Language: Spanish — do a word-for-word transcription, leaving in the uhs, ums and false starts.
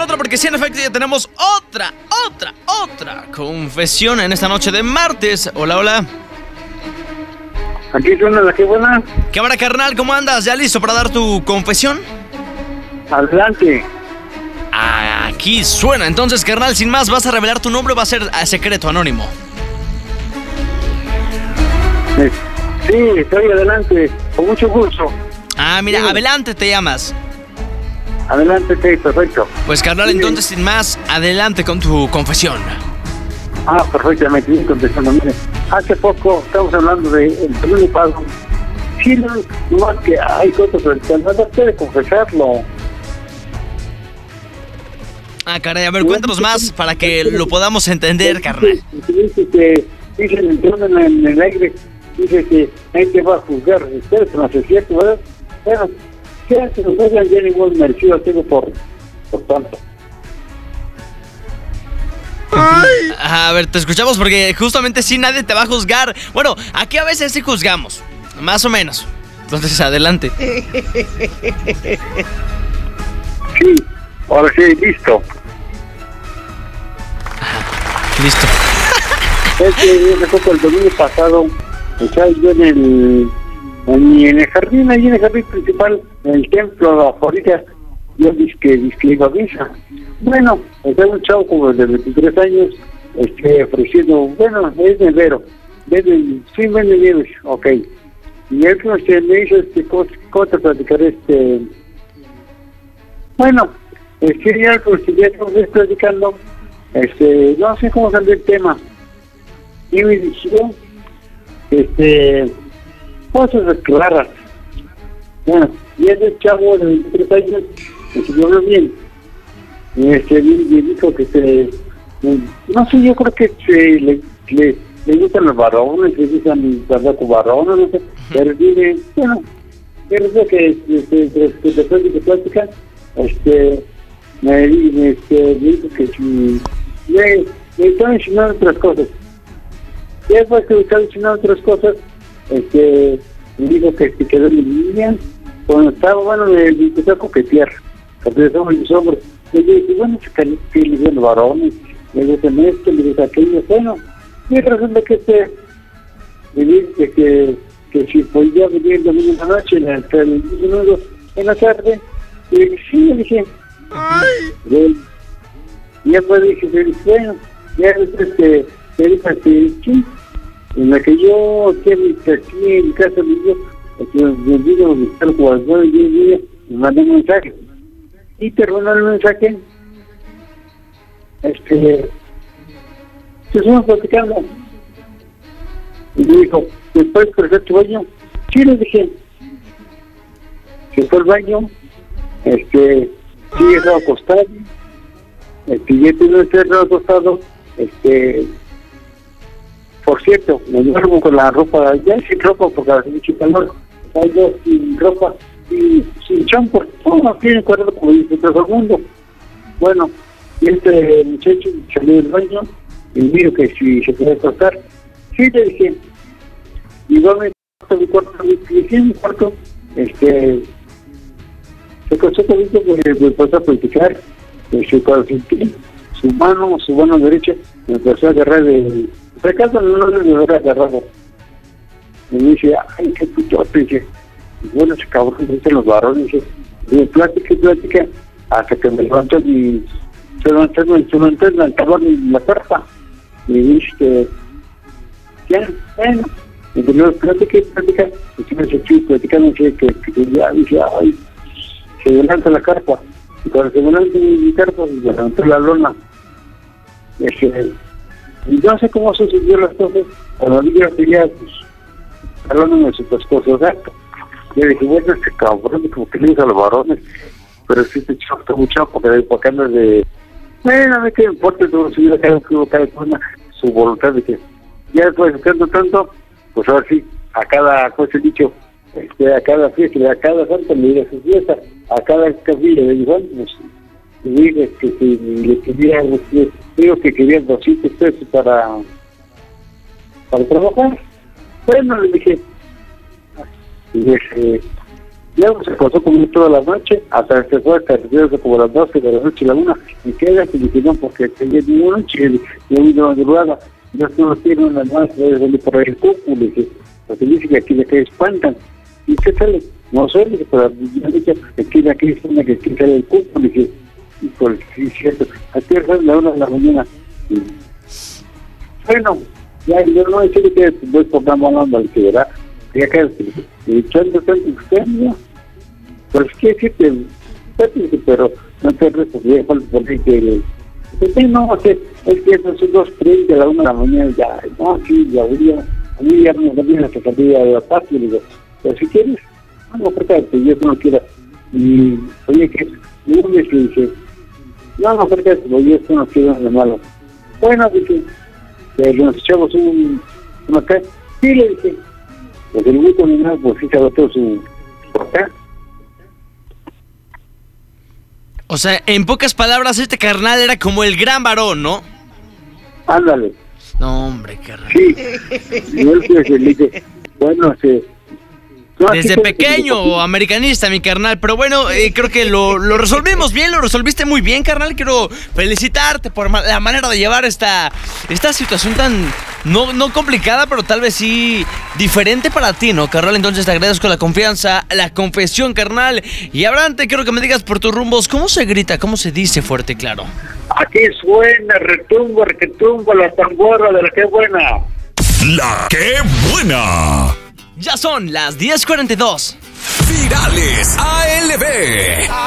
otra porque sí, en efecto, ya tenemos otra, otra, otra confesión en esta noche de martes. Hola, hola. Aquí suena la que buena. ¿Qué hora, carnal? ¿Cómo andas? ¿Ya listo para dar tu confesión? Adelante. Aquí suena. Entonces, carnal, sin más, ¿vas a revelar tu nombre o va a ser a secreto, anónimo? Eh, Sí, estoy adelante. Con mucho gusto. Ah, mira, Sí. adelante te llamas. Adelante, sí, perfecto. Pues, carnal, Sí. entonces, sin más, adelante con tu confesión. Ah, perfectamente, bien contestando. Mire, hace poco estamos hablando de el segundo pago. Sí, no, no más que hay cosas que no puede confesarlo. Ah, caray, a ver, cuéntanos más para que lo podamos entender, carnal. Dice que, dice el entorno en, en el aire, dice que nadie te va a juzgar. Ustedes no es cierto, ¿verdad? Bueno, ¿qué hacen? Ustedes ya ningún merecido tengo por, por tanto. A ver, te escuchamos porque justamente sí nadie te va a juzgar. Bueno, aquí a veces sí juzgamos, más o menos. Entonces, adelante. Sí, ahora sí, listo. Listo. Es que yo recuerdo el domingo pasado, estaba yo en el, en, en el jardín, ahí en el jardín principal, en el templo, afuera, yo disque, disque iba a misa. Bueno, estaba un chavo como de veintitrés años, este, ofreciendo, bueno, es nevero, vende, sí vende nieves, ok. Y él este, me dice, este, ¿cómo, cómo te platicaré este? Bueno, este, ya, pues, ya estamos platicando, este, no sé cómo salió el tema. Y me dijeron, este, cosas claras. Bueno, y ese chavo de veintitrés años, que se vio bien, y este, me dijo que se, no sé, yo creo que se le, le, le gustan los varones, le gustan los varones, no sé, pero dije, bueno, pero es que este, este, después de que platican, este, me, me, este, me dijo que si, me, me están enseñando otras cosas. Y después que me estaba enseñando otras cosas, este, me dijo que se quedó en mi línea, cuando estaba, bueno, me empezó a coquetear, porque somos los hombres. Y yo dije, bueno, que le dicen los varones, le dicen esto, le dicen aquello, bueno, y resulta que este, me dice que, que si podía venir el domingo en la noche, en el, el domingo en la tarde, y le dije, sí, le dije, y después dije, bueno, ya después que me dijo que sí, en la que yo aquí en mi casa vivo, me digo a visitar el jugador y me mandé un mensaje. Y terminó el mensaje, este, se fuimos platicando. Y me dijo, ¿después de tu baño? Sí, le dije. Se fue al baño, este, sigue estaba acostado, este, ya tuve que estar acostado, este, por cierto, me duermo con la ropa, ya sin ropa porque hace mucho calor, salgo sin ropa y sin champú, todo tiene cuerda como dice todo el mundo. Bueno, y este muchacho salió del baño y miro que si se puede acostar, sí le dije, y yo me acosté en mi cuarto, y dije en mi cuarto, este, se acostó conmigo porque me empezó a platicar, este, cuando sentí su mano, su mano derecha, me empezó a agarrar de recaso, no le hubiera agarrado. Y me dice, ay, qué putote, dice, bueno, ese cabrón, dicen los varones, dice, y plática y plática, hasta que me levantó y se levantó, se levantó en el cabrón y la puerta. Y dice que, ya, bueno, y de nuevo plática y plática, y se me sentí platicando, dice que, que ya, dice, ay, se levanta la carpa. Y cuando se levanta mi carpa, se levantó la lona. Y ese, y no sé cómo sucedió las cosas, cuando yo quería, pues, hablando de su pescozo gato. Yo dije, bueno, este cabrón, como que le dice a los varones, pero sí te chavo, está muy chavo, porque de acá anda de, bueno, a ver qué importa, no si hubiera cada uno, cada persona, su voluntad de que, ya después de tanto, tanto, pues ahora sí, a cada, como se ha dicho, este, a cada fiesta, a cada santo le diga su fiesta, a cada cabilla le digo, pues, y dije que si le quería, digo que quería doscientos pesos para, para trabajar. Bueno, le dije, y dije, Luego se pasó conmigo toda la noche, hasta que se fue hasta que como las doce de la noche, la una, y quédate, y dije, no, porque tenía ninguna noche, y yo vino de madrugada, yo no tiene una más, de por ahí el cuco, le dije, porque dice que aquí de que espantan, y qué sale, no sé, le dije, pero yo dije, aquí de aquí es que aquí sale el cuco, le dije, y por sí, cierto, aquí es la una de la mañana, y, bueno, ya, yo no sé que voy por la mano, le dije, ¿verdad? Ya que y tanto tanto usted no pues que sí te pero no te respondí porque que no sé es que esos dos tres de la una de la mañana ya no sí ya había a mí ya me viene que salía de la paz y digo pero si quieres no porque yo no quiero y oye que yo me dije no no porque yo no quiero nada malo bueno dije que nos echamos un una acá sí le dije pues el gusto ni nada, pues sí se agotó su portal. O sea, en pocas palabras, este carnal era como el gran varón, ¿no? Ándale. No, hombre, carnal. Sí. Y él se dice, bueno, se... No, desde pequeño, americanista, mi carnal. Pero bueno, eh, creo que lo, lo resolvimos bien, lo resolviste muy bien, carnal. Quiero felicitarte por ma- la manera de llevar esta, esta situación tan, no, no complicada, pero tal vez sí diferente para ti, ¿no, carnal? Entonces te agradezco la confianza, la confesión, carnal. Y Abrante, quiero que me digas por tus rumbos, ¿cómo se grita, cómo se dice fuerte y claro? Aquí suena, retumba, retumba la tambora de la que buena. La que buena. Ya son las diez cuarenta y dos. Virales A L B.